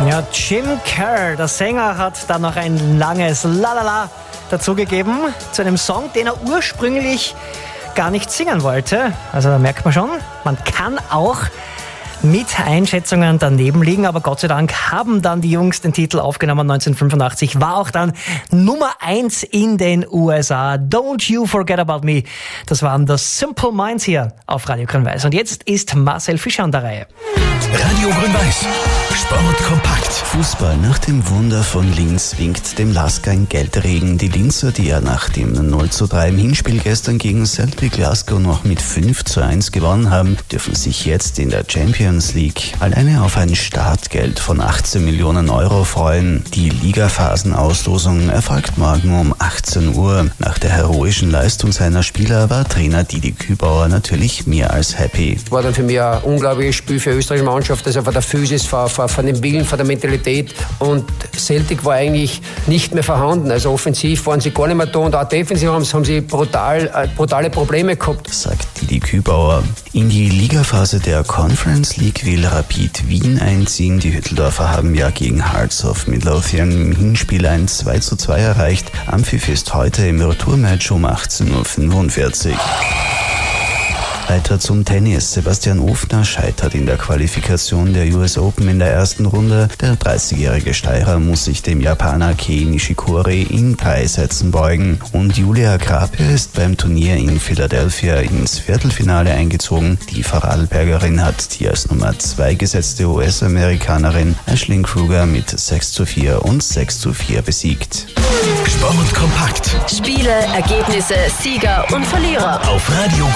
Ja, Jim Kerr, der Sänger, hat dann noch ein langes Lalala dazugegeben zu einem Song, den er ursprünglich gar nicht singen wollte. Also da merkt man schon, man kann auch mit Einschätzungen daneben liegen, aber Gott sei Dank haben dann die Jungs den Titel aufgenommen. 1985 war auch dann Nummer 1 in den USA. Don't You Forget About Me. Das waren The Simple Minds hier auf Radio Grün-Weiß. Und jetzt ist Marcel Fischer an der Reihe. Radio Grün-Weiß. Sport kompakt. Fußball. Nach dem Wunder von Linz winkt dem LASK ein Geldregen. Die Linzer, die ja nach dem 0:3 im Hinspiel gestern gegen Celtic Glasgow noch mit 5:1 gewonnen haben, dürfen sich jetzt in der Champions League alleine auf ein Startgeld von 18 Millionen Euro freuen. Die Ligaphasenauslosung erfolgt morgen um 18 Uhr. Nach der heroischen Leistung seiner Spieler war Trainer Didi Kübauer natürlich mehr als happy. War dann für mich ein unglaubliches Spiel für die österreichische Mannschaft, also von der Physis, von dem Willen, von der Mentalität, und Celtic war eigentlich nicht mehr vorhanden, also offensiv waren sie gar nicht mehr da und auch defensiv haben sie brutale Probleme gehabt. Sagt Didi Kübauer. In die Ligaphase der Conference League will Rapid Wien einziehen. Die Hütteldorfer haben ja gegen Hearts of Midlothian im Hinspiel ein 2:2 erreicht. Ampfiff ist heute im Retourmatch um 18:45 Uhr. Weiter zum Tennis. Sebastian Ofner scheitert in der Qualifikation der US Open in der ersten Runde. Der 30-jährige Steirer muss sich dem Japaner Kei Nishikori in 3 Sätzen beugen. Und Julia Grapke ist beim Turnier in Philadelphia ins Viertelfinale eingezogen. Die Vorarlbergerin hat die als Nummer 2 gesetzte US-Amerikanerin Aisling Kruger mit 6:4 und 6:4 besiegt. Sport kompakt. Spiele, Ergebnisse, Sieger und Verlierer. Auf Radio